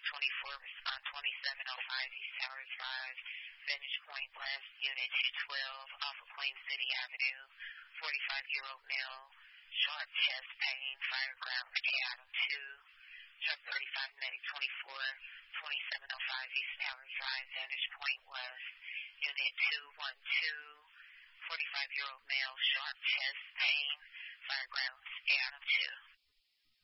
medic 24, respond 2705 East Towers Drive, Vantage Point West, Unit 212, off of Queen City Avenue, 45-year-old male, sharp chest pain, fire ground, Adam 2, truck 35, medic 24, 2705 East Towers Drive, Vantage Point West, Unit 212, 45-year-old male, sharp chest pain, fire grounds, Adam 2.